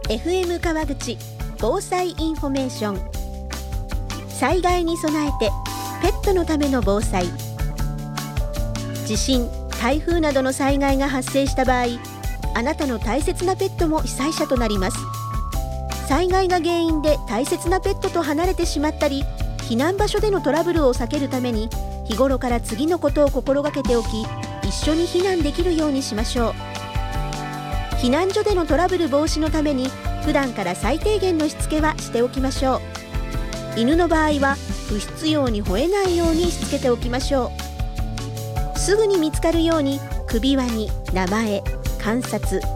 FM 川口防災インフォメーション。災害に備えてペットのための防災。地震、台風などの災害が発生した場合、あなたの大切なペットも被災者となります。災害が原因で大切なペットと離れてしまったり、避難場所でのトラブルを避けるために日頃から次のことを心がけておき、一緒に避難できるようにしましょう。避難所でのトラブル防止のために普段から最低限のしつけはしておきましょう。犬の場合は不必要に吠えないようにしつけておきましょう。すぐに見つかるように首輪に名前、観察、